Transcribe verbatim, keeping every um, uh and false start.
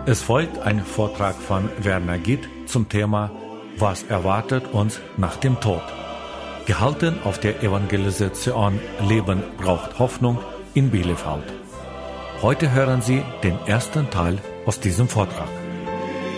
Es folgt ein Vortrag von Werner Gitt zum Thema Was erwartet uns nach dem Tod? Gehalten auf der Evangelisation Leben braucht Hoffnung in Bielefeld. Heute hören Sie den ersten Teil aus diesem Vortrag.